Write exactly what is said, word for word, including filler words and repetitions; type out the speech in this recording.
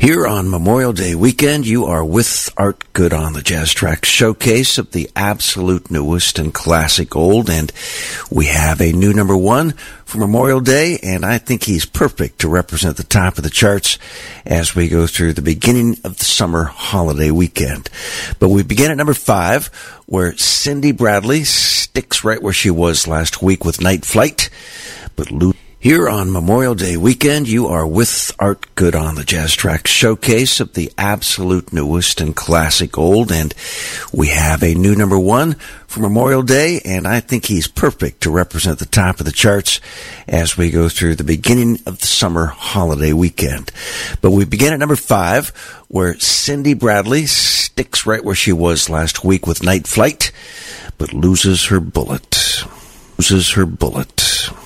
Here on Memorial Day weekend, you are with Art Good on the Jazz Track showcase of the absolute newest and classic old, and we have a new number one for Memorial Day, and I think he's perfect to represent the top of the charts as we go through the beginning of the summer holiday weekend. But we begin at number five, where Cindy Bradley sticks right where she was last week with Night Flight, but Lou. Here on Memorial Day weekend, you are with Art Good on the Jazz Track showcase of the absolute newest and classic old, and we have a new number one for Memorial Day, and I think he's perfect to represent the top of the charts as we go through the beginning of the summer holiday weekend. But we begin at number five, where Cindy Bradley sticks right where she was last week with Night Flight, but loses her bullet. Loses her bullet.